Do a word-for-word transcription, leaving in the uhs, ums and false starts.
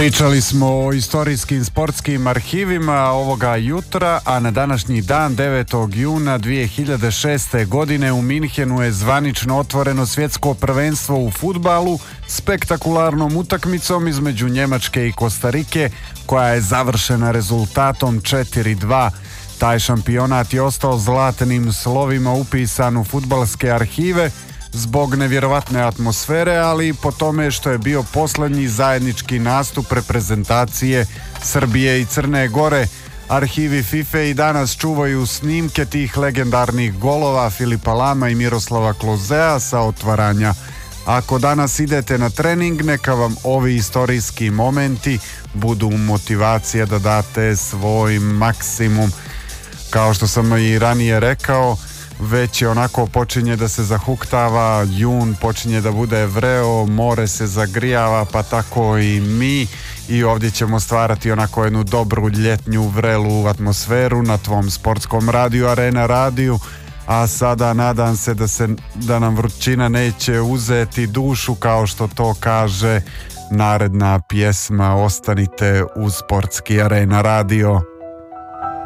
Pričali smo o istorijskim sportskim arhivima ovoga jutra, a na današnji dan devetog juna dvije hiljade šeste. godine u Minhenu je zvanično otvoreno svjetsko prvenstvo u fudbalu spektakularnom utakmicom između Njemačke i Kostarike, koja je završena rezultatom četiri dva. Taj šampionat je ostao zlatnim slovima upisan u fudbalske arhive zbog nevjerovatne atmosfere, ali i po tome što je bio posljednji zajednički nastup reprezentacije Srbije i Crne Gore. Arhivi FIFA i danas čuvaju snimke tih legendarnih golova Filipa Lama i Miroslava Klozea sa otvaranja. Ako danas idete na trening, neka vam ovi istorijski momenti budu motivacija da date svoj maksimum. Kao što sam i ranije rekao, već je onako počinje da se zahuktava, jun počinje da bude vreo, more se zagrijava, pa tako i mi, i ovdje ćemo stvarati onako jednu dobru ljetnju vrelu atmosferu na tvom sportskom radiju, Arena radiju. A sada nadam se da, se da nam vrućina neće uzeti dušu, kao što to kaže naredna pjesma. Ostanite uz sportski Arena radio.